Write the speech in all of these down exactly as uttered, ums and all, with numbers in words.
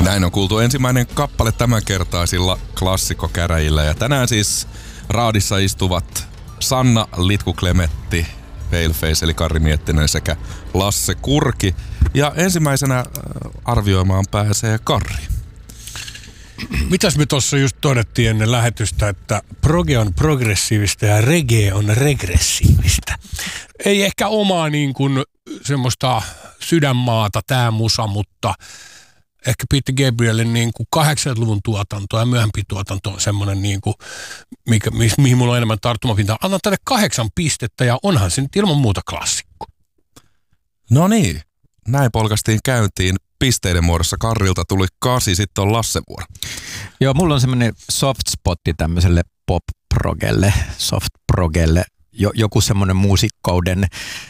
Näin on kuultu ensimmäinen kappale tämänkertaisilla klassikkokäräjillä. Ja tänään siis raadissa istuvat Sanna Litku-Klemetti, Paleface eli Karri Miettinen sekä Lasse Kurki. Ja ensimmäisenä arvioimaan pääsee Karri. Mitäs me tuossa just todettiin ennen lähetystä, että proge on progressiivista ja reggae on regressiivistä. Ei ehkä omaa niin kuin semmoista sydänmaata tää musa, mutta ehkä Peter Gabrielin niin kuin kahdeksankymmentäluvun tuotanto ja myöhempi tuotanto on semmoinen, niin kuin, mikä, mihin mulla on enemmän tarttumapintaa. Annan tälle kahdeksan pistettä ja onhan se nyt ilman muuta klassikko. No niin, näin polkastiin käyntiin. Pisteiden muodossa Karrilta tuli kasi, sitten on Lasse vuoro. Joo, mulla on semmoinen soft spotti tämmöiselle pop-progelle, soft-progelle. Jo, joku semmoinen muusikkouden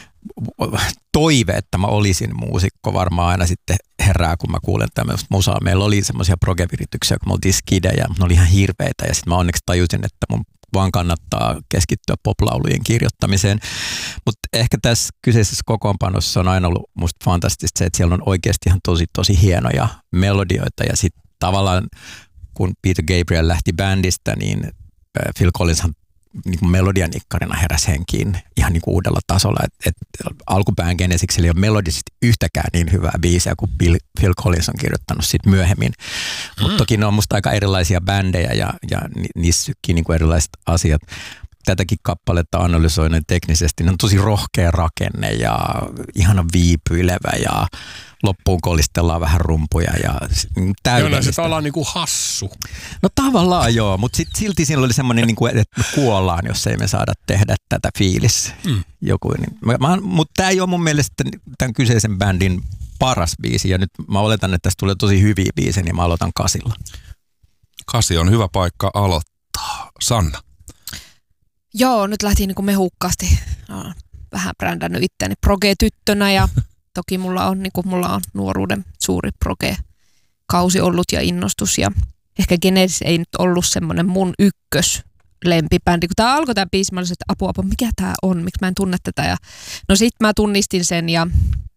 toive, että mä olisin muusikko varmaan aina sitten herää, kun mä kuulen tämmöistä musaa. Meillä oli semmoisia progevirityksiä, kun me oltiin skidejä, ne oli ihan hirveitä ja sitten mä onneksi tajusin, että mun vaan kannattaa keskittyä poplaulujen kirjoittamiseen. Mutta ehkä tässä kyseisessä kokoonpanossa on aina ollut musta fantastista se, että siellä on oikeasti ihan tosi tosi hienoja melodioita ja sitten tavallaan kun Peter Gabriel lähti bändistä, niin Phil Collinshan niin kuin melodianikkarina heräsi henkiin ihan niin kuin uudella tasolla. Et, et alkupään Genesiksellä ei ole melodisesti yhtäkään niin hyvää biisiä kuin Bill, Phil Collins on kirjoittanut sit myöhemmin. Mm. Mutta toki ne on musta aika erilaisia bändejä ja, ja ni, niissä sykkii niin kuin erilaiset asiat. Tätäkin kappaletta analysoinen teknisesti, ne on tosi rohkea rakenne ja ihana viipyilevä ja loppuun kolistellaan vähän rumpuja ja täydellistä. Joo, se ollaan niinku hassu. No tavallaan joo, mutta sit, silti siinä oli semmoinen, niinku, että me kuollaan, jos ei me saada tehdä tätä fiilis. Mm. Joku, niin, mutta tämä ei ole mun mielestä tämän kyseisen bändin paras biisi ja nyt mä oletan, että tästä tulee tosi hyviä biisejä, niin mä aloitan kasilla. Kasi on hyvä paikka aloittaa. Sanna. Joo, nyt lähtiin niinku mehukkaasti. No, vähän brändännyt itseäni proge-tyttönä ja toki mulla on, niinku, mulla on nuoruuden suuri proge-kausi ollut ja innostus. Ja ehkä Genesis ei nyt ollut semmoinen mun ykköslempibändi. Kun tää alkoi tää biisi, mä olisin, että apua, apua, mikä tää on, miksi mä en tunne tätä. Ja no sit mä tunnistin sen ja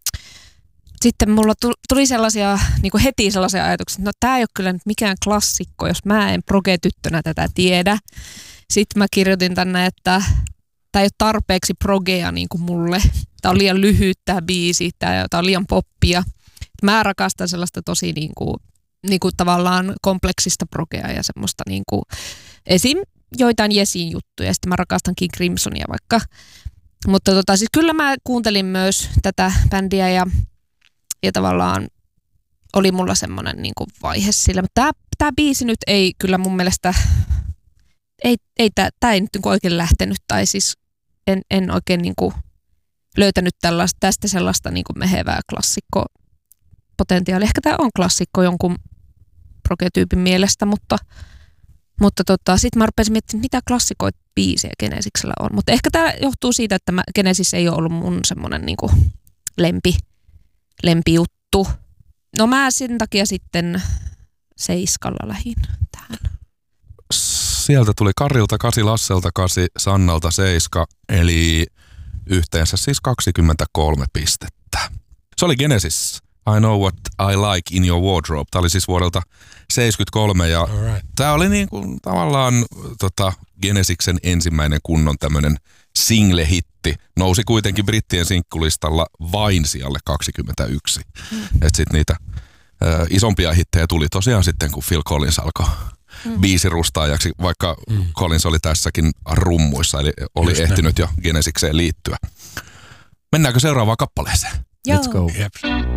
sitten mulla tuli sellaisia, niinku heti sellaisia ajatuksia, että no tää ei ole kyllä nyt mikään klassikko, jos mä en proge-tyttönä tätä tiedä. Sitten mä kirjoitin tänne, että tämä ei ole tarpeeksi progea niin kuin mulle. Tämä on liian lyhyt tämä biisi, tämä on liian poppia. Mä rakastan sellaista tosi niin kuin, niin kuin tavallaan kompleksista progea ja semmoista niin kuin, esim. Joitain Yesin juttuja. Sitten mä rakastan King Crimsonia vaikka. Mutta tota, siis kyllä mä kuuntelin myös tätä bändiä ja, ja tavallaan oli mulla semmoinen niin kuin vaihe sillä. Mutta tämä, tämä biisi nyt ei kyllä mun mielestä... Ei, ei tämä ei nyt niinku oikein lähtenyt, tai siis en, en oikein niinku löytänyt tällaista, tästä sellaista niinku mehevää klassikkopotentiaalia. Ehkä tämä on klassikko jonkun proge-tyypin mielestä, mutta, mutta tota, sitten mä rupesin miettimään, mitä klassikoita biisejä Genesiksellä on. Mutta ehkä tämä johtuu siitä, että mä, Genesis ei ole ollut mun semmoinen niinku lempi, lempijuttu. No mä sen takia sitten seiskalla lähdin tähän. Sieltä tuli Karilta kasi, Lasselta kasi, Sannalta seiska, eli yhteensä siis kaksikymmentäkolme pistettä. Se oli Genesis, I Know What I Like in Your Wardrobe. Tämä oli siis vuodelta seitsemänkymmentäkolme ja right. Tämä oli niin kuin tavallaan tota, Genesiksen ensimmäinen kunnon tämmöinen single-hitti. Nousi kuitenkin brittien sinkkulistalla vain sijalle kaksikymmentäyksi. Mm. Että sitten niitä ö, isompia hittejä tuli tosiaan sitten, kun Phil Collins alkoi Mm. biisirustaajaksi, vaikka mm. Collins oli tässäkin rummuissa, eli oli Just ehtinyt näin. jo Genesikseen liittyä. Mennäänkö seuraavaan kappaleeseen? Joo. Let's go. Yep.